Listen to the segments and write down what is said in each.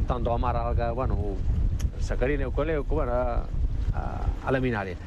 soltando ao mar alga, bueno, sacarina e o coleo, bueno, a laminaria.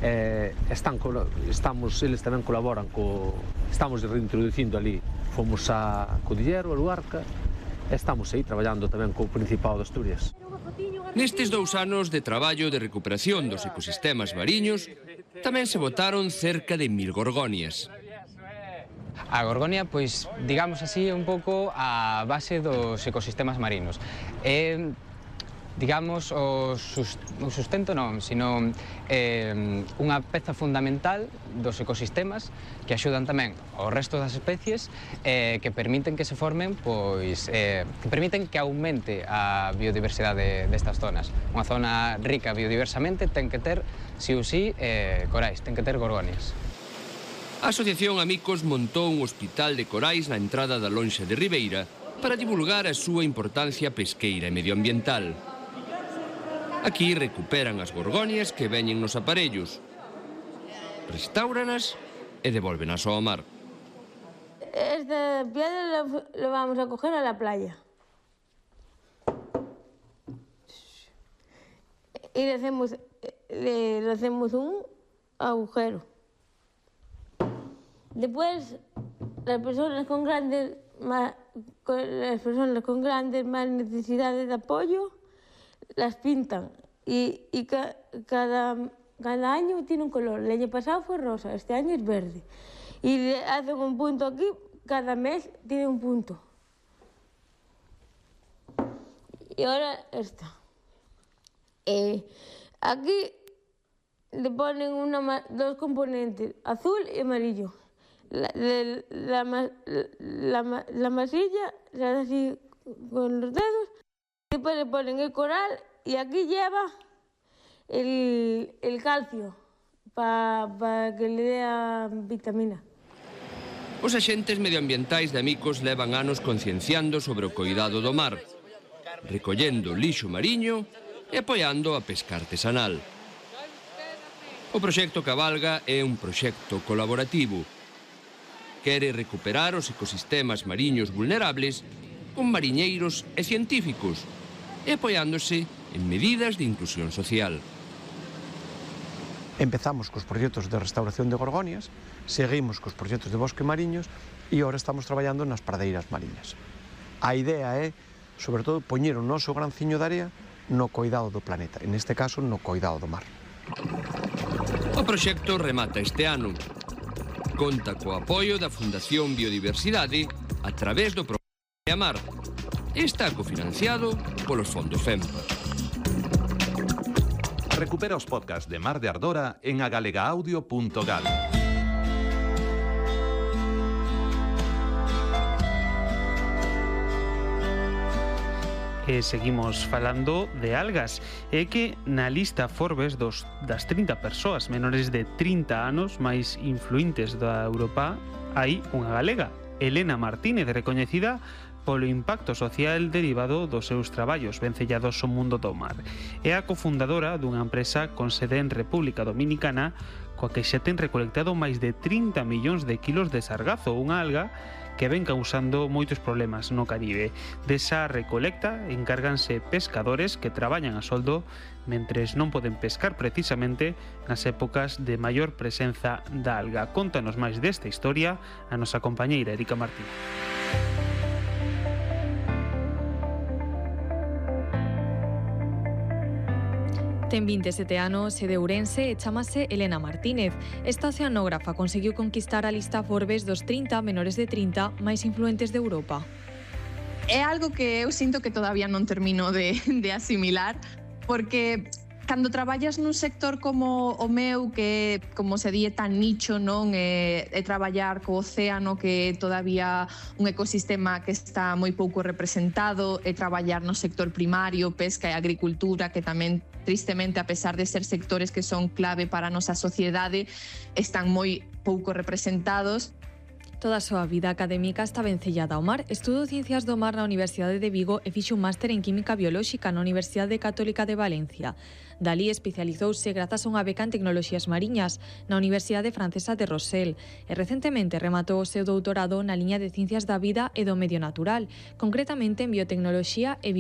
Eles tamén colaboran estamos reintroducindo ali, fomos a Codillero, a Luarca, e estamos aí traballando tamén co Principado de Asturias. Nestes 2 anos de traballo de recuperación dos ecosistemas mariños, tamén se botaron cerca de 1000 gorgonias. A gorgonia, pois, digamos así, un pouco a base dos ecosistemas marinos. Digamos, o sustento non, sino unha peza fundamental dos ecosistemas que axudan tamén ao resto das especies que permiten que se formen, pois, que permiten que aumente a biodiversidade destas zonas. Unha zona rica biodiversamente ten que ter, si ou si, corais, ten que ter gorgonias. A Asociación Amicos montou un hospital de corais na entrada da lonxa de Ribeira para divulgar a súa importancia pesqueira e medioambiental. Aquí recuperan as gorgonias que veñen nos aparellos, restauranas e devólvenas ao mar. Esta piedra la vamos a coger a la playa. Y le hacemos un agujero. Después, las personas con grandes más necesidades de apoyo las pintan y cada año tiene un color. El año pasado fue rosa, este año es verde. Y le hacen un punto aquí, cada mes tiene un punto. Y ahora esta. Aquí le ponen dos componentes, azul y amarillo. La masilla se hace así con los dedos. Después le ponen el coral y aquí lleva el calcio para que le dé vitamina. Os axentes medioambientais de Amicos levan anos concienciando sobre o coidado do mar, recollendo lixo mariño e apoiando a pesca artesanal. O proxecto Cabalga é un proxecto colaborativo. Quere recuperar os ecosistemas mariños vulnerables con mariñeiros e científicos e apoiándose en medidas de inclusión social. Empezamos cos proxectos de restauración de gorgonias, seguimos cos proxectos de bosque mariños e agora estamos traballando nas pradeiras mariñas. A idea é, sobre todo, poñer o noso granciño de area no coidado do planeta, en este caso no coidado do mar. O proxecto remata este ano. Conta co apoio da Fundación Biodiversidade a través do programa Amar. Está cofinanciado polos fondos FEMPA. Recupera os podcasts de Mar de Ardora en agalegaudio.gal. E seguimos falando de algas. É que na lista Forbes das 30 persoas menores de 30 anos máis influentes da Europa hai unha galega, Elena Martínez, recoñecida polo impacto social derivado dos seus traballos vencellados ao mundo do mar. É a cofundadora dunha empresa con sede en República Dominicana coa que xa ten recolectado máis de 30 millóns de kilos de sargazo, unha alga que ven causando moitos problemas no Caribe. Desa recolecta encárganse pescadores que traballan a soldo mentres non poden pescar precisamente nas épocas de maior presenza da alga. Contanos máis desta historia a nosa compañeira Erika Martín. Ten 27 anos, é de Ourense e chamase Elena Martínez. Esta oceanógrafa conseguiu conquistar a lista Forbes dos 30 menores de 30 máis influentes de Europa. É algo que eu sinto que todavía non termino de asimilar, porque cando traballas nun sector como o meu, que como se di é tan nicho, non, é traballar co océano, que é todavía un ecosistema que está moi pouco representado, é traballar no sector primario, pesca e agricultura, que tamén, tristemente, a pesar de ser sectores que son clave para a nosa sociedade, están moi pouco representados. Toda a súa vida académica está vencellada ao mar. Estudou Ciencias do Mar na Universidade de Vigo e fixo un máster en Química Biolóxica na Universidade Católica de Valencia. Dalí especializouse grazas a unha beca en Tecnoloxías Mariñas na Universidade Francesa de Rossell e recentemente rematou o seu doutorado na liña de Ciencias da Vida e do Medio Natural, concretamente en Biotecnoloxía e